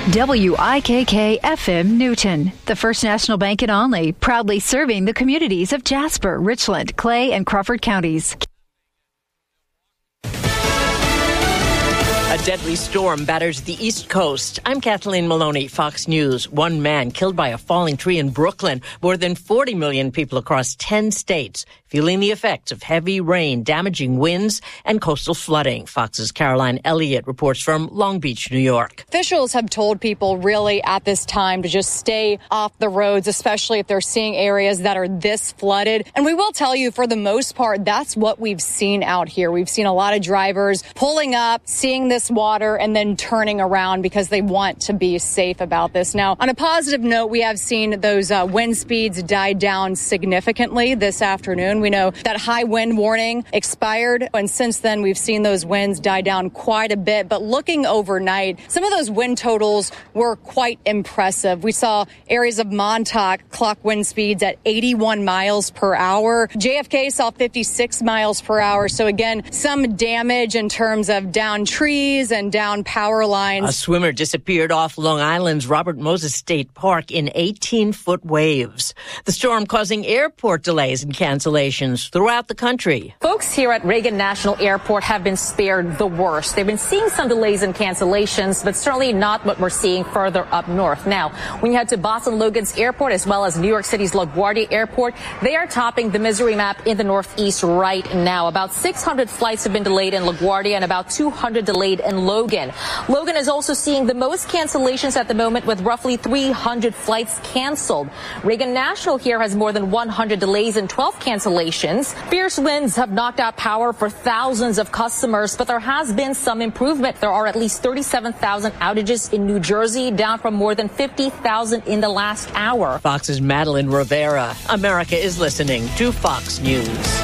WIKK-FM Newton, the First National Bank in Olney, proudly serving the communities of Jasper, Richland, Clay, and Crawford counties. A deadly storm batters the East Coast. I'm Kathleen Maloney, Fox News. One man killed by a falling tree in Brooklyn. More than 40 million people across 10 states feeling the effects of heavy rain, damaging winds, and coastal flooding. Fox's Caroline Elliott reports from Long Beach, New York. Officials have told people really at this time to just stay off the roads, especially if they're seeing areas that are this flooded. And we will tell you, for the most part, that's what we've seen out here. We've seen a lot of drivers pulling up, seeing this water, and then turning around because they want to be safe about this. Now, on a positive note, we have seen those wind speeds die down significantly this afternoon. We know that high wind warning expired, and since then we've seen those winds die down quite a bit. But looking overnight, some of those wind totals were quite impressive. We saw areas of Montauk clock wind speeds at 81 miles per hour. JFK saw 56 miles per hour. So again, some damage in terms of down trees and down power lines. A swimmer disappeared off Long Island's Robert Moses State Park in 18-foot waves. The storm causing airport delays and cancellations throughout the country. Folks here at Reagan National Airport have been spared the worst. They've been seeing some delays and cancellations, but certainly not what we're seeing further up north. Now, when you head to Boston Logan's Airport as well as New York City's LaGuardia Airport, they are topping the misery map in the Northeast right now. About 600 flights have been delayed in LaGuardia and about 200 delayed in Logan. Logan is also seeing the most cancellations at the moment, with roughly 300 flights canceled. Reagan National here has more than 100 delays and 12 cancellations. Fierce winds have knocked out power for thousands of customers, but there has been some improvement. There are at least 37,000 outages in New Jersey, down from more than 50,000 in the last hour. Fox's Madeline Rivera. America is listening to Fox News.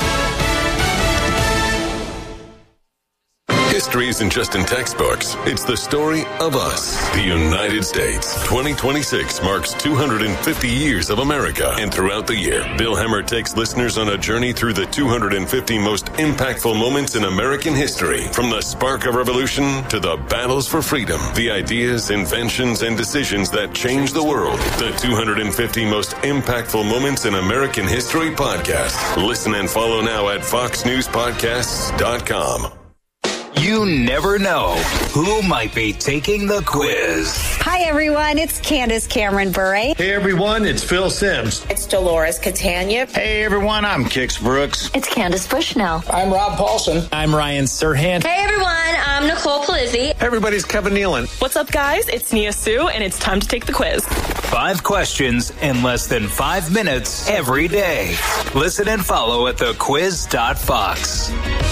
History isn't just in textbooks. It's the story of us, the United States. 2026 marks 250 years of America. And throughout the year, Bill Hemmer takes listeners on a journey through the 250 most impactful moments in American history. From the spark of revolution to the battles for freedom, the ideas, inventions, and decisions that changed the world. The 250 most impactful moments in American history podcast. Listen and follow now at foxnewspodcasts.com. You never know who might be taking the quiz. Hi, everyone. It's Candace Cameron Bure. Hey, everyone. It's Phil Sims. It's Dolores Catania. Hey, everyone. I'm Kix Brooks. It's Candace Bushnell. I'm Rob Paulson. I'm Ryan Serhant. Hey, everyone. I'm Nicole Palizzi. Everybody's Kevin Nealon. What's up, guys? It's Nia Sue, and it's time to take the quiz. 5 questions in less than 5 minutes every day. Listen and follow at thequiz.fox.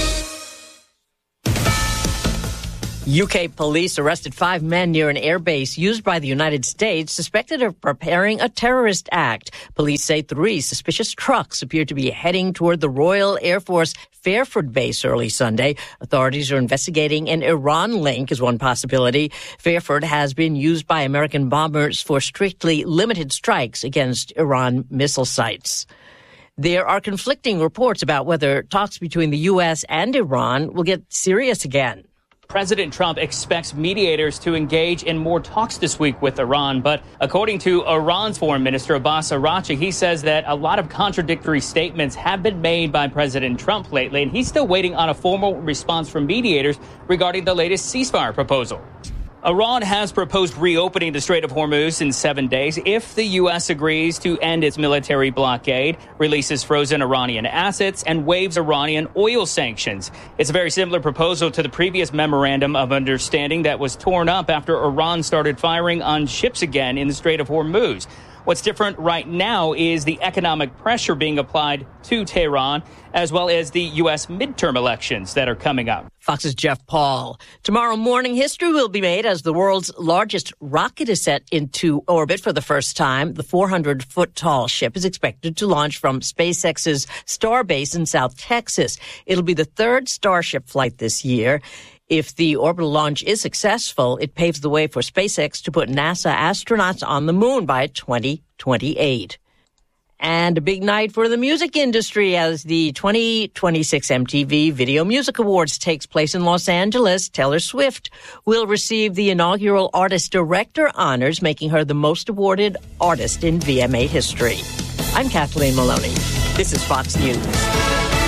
UK police arrested 5 men near an airbase used by the United States suspected of preparing a terrorist act. Police say 3 suspicious trucks appear to be heading toward the Royal Air Force Fairford base early Sunday. Authorities are investigating an Iran link as one possibility. Fairford has been used by American bombers for strictly limited strikes against Iran missile sites. There are conflicting reports about whether talks between the U.S. and Iran will get serious again. President Trump expects mediators to engage in more talks this week with Iran. But according to Iran's Foreign Minister Abbas Araghchi, he says that a lot of contradictory statements have been made by President Trump lately, and he's still waiting on a formal response from mediators regarding the latest ceasefire proposal. Iran has proposed reopening the Strait of Hormuz in 7 days if the U.S. agrees to end its military blockade, releases frozen Iranian assets, and waives Iranian oil sanctions. It's a very similar proposal to the previous memorandum of understanding that was torn up after Iran started firing on ships again in the Strait of Hormuz. What's different right now is the economic pressure being applied to Tehran, as well as the U.S. midterm elections that are coming up. Fox's Jeff Paul. Tomorrow morning, history will be made as the world's largest rocket is set into orbit for the first time. The 400-foot-tall ship is expected to launch from SpaceX's Starbase in South Texas. It'll be the 3rd Starship flight this year. If the orbital launch is successful, it paves the way for SpaceX to put NASA astronauts on the moon by 2028. And a big night for the music industry as the 2026 MTV Video Music Awards takes place in Los Angeles. Taylor Swift will receive the inaugural Artist Director honors, making her the most awarded artist in VMA history. I'm Kathleen Maloney. This is Fox News.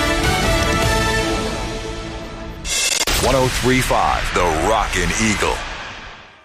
103.5 The Rockin' Eagle.